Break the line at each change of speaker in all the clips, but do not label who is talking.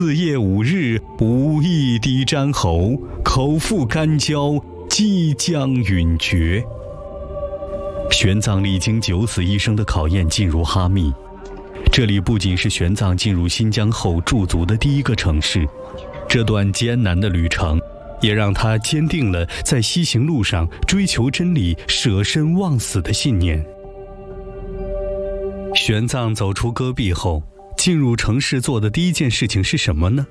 4夜5日，无一滴沾喉，口腹干焦，即将陨绝。玄奘历经9死1生的考验，进入哈密。这里不仅是玄奘进入新疆后驻足的第一个城市，这段艰难的旅程也让他坚定了在西行路上追求真理、舍身忘死的信念。玄奘走出戈壁后，进入城市做的第一件事情是什么呢？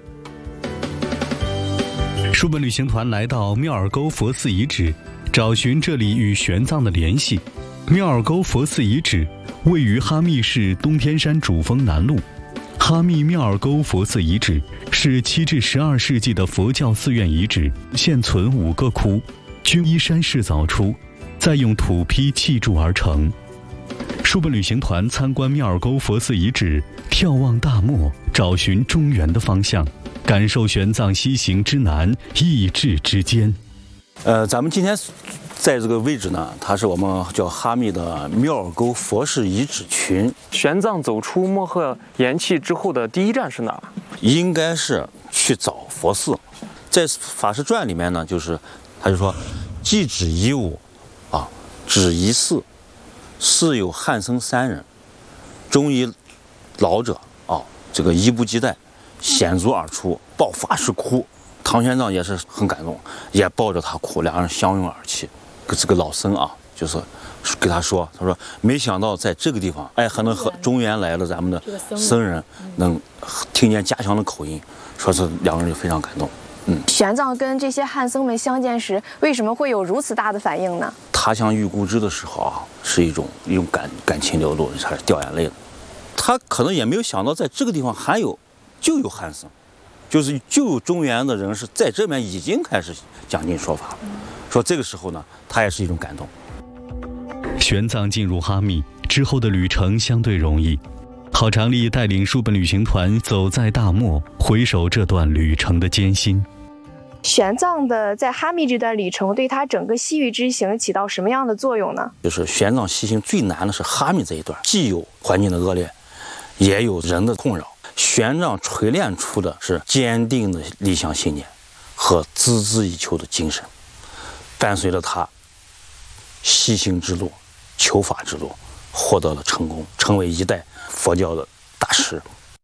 书本旅行团来到妙尔沟佛寺遗址，找寻这里与玄奘的联系。妙尔沟佛寺遗址位于哈密市东天山主峰南麓。哈密妙尔沟佛寺遗址是7至12世纪的佛教寺院遗址，现存5个窟，均依山势凿出，再用土坯砌筑而成。书本旅行团参观妙尔沟佛寺遗址，眺望大漠，找寻中原的方向，感受玄奘西行之难，意志之坚。
咱们今天在这个位置呢，它是我们叫哈密的妙尔沟佛寺遗址群。
玄奘走出莫赫岩气之后的第一站是哪？
应该是去找佛寺。在《法师传》里面呢，他就说，既止一物，止一寺，寺有汉僧3人，中医老者这个衣不及带，险足而出，抱法师哭。唐玄奘也是很感动，也抱着他哭，两人相拥而泣。这个老僧就是给他说，没想到在这个地方，还能和中原来了咱们的僧人能听见家乡的口音，说是两个人就非常感动。
玄奘跟这些汉僧们相见时，为什么会有如此大的反应呢？
他乡遇故知的时候是一种感情流露，差点掉眼泪了。他可能也没有想到，在这个地方就有汉僧，就有中原的人是在这边已经开始讲经说法了。说这个时候呢，他也是一种感动。
玄奘进入哈密之后的旅程相对容易，郝长丽带领书本旅行团走在大漠，回首这段旅程的艰辛。
玄奘的在哈密这段旅程对他整个西域之行起到什么样的作用呢？
就是玄奘西行最难的是哈密这一段，既有环境的恶劣，也有人的困扰。玄奘锤炼出的是坚定的理想信念和孜孜以求的精神，伴随着他西行之路、求法之路获得了成功，成为一代佛教的大师。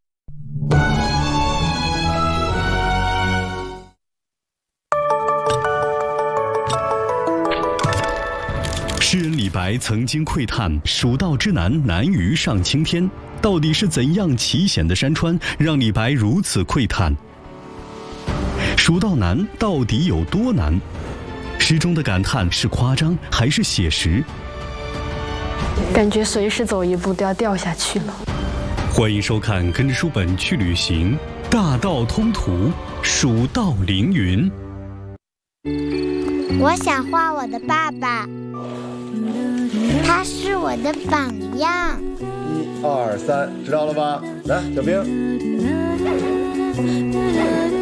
诗人李白曾经喟叹蜀道之难，难于上青天。到底是怎样奇险的山川让李白如此喟叹？蜀道难到底有多难？诗中的感叹是夸张还是写实？
感觉随时走一步都要掉下去了。
欢迎收看《跟着书本去旅行》，大道通途，蜀道凌云。
我想画我的爸爸，他是我的榜样。
1、2、3，知道了吧？来，小兵。